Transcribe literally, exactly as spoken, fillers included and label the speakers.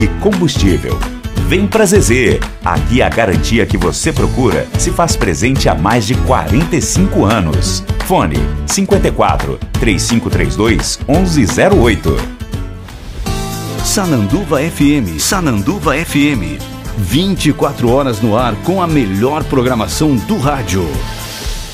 Speaker 1: e combustível. Vem pra Zezé. Aqui a garantia que você procura se faz presente há mais de quarenta e cinco anos. Fone cinquenta e quatro, três cinco três dois, onze zero oito.
Speaker 2: Sananduva F M. Sananduva F M. vinte e quatro horas no ar com a melhor programação do rádio.